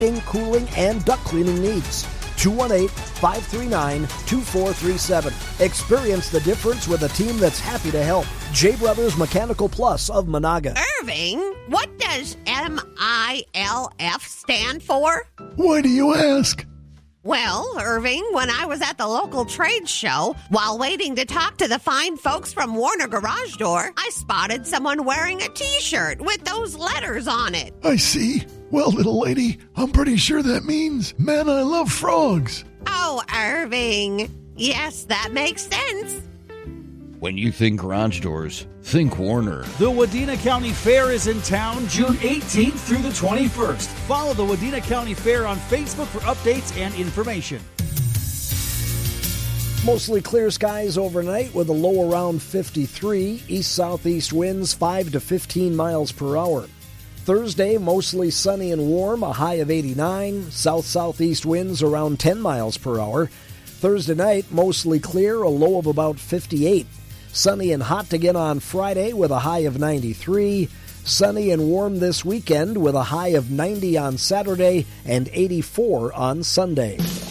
cooling, and duct cleaning needs. 218-539-2437. Experience the difference with a team that's happy to help. J Brothers Mechanical Plus of Monaga. Irving, what does MILF stand for? Why do you ask? Well, Irving, when I was at the local trade show, while waiting to talk to the fine folks from Warner Garage Door, I spotted someone wearing a T-shirt with those letters on it. I see. Well, little lady, I'm pretty sure that means, man, I love frogs. Oh, Irving. Yes, that makes sense. When you think garage doors, think Warner. The Wadena County Fair is in town June 18th through the 21st. Follow the Wadena County Fair on Facebook for updates and information. Mostly clear skies overnight with a low around 53. East-southeast winds 5 to 15 miles per hour. Thursday, mostly sunny and warm, a high of 89. South-southeast winds around 10 miles per hour. Thursday night, mostly clear, a low of about 58. Sunny and hot again on Friday with a high of 93. Sunny and warm this weekend with a high of 90 on Saturday and 84 on Sunday.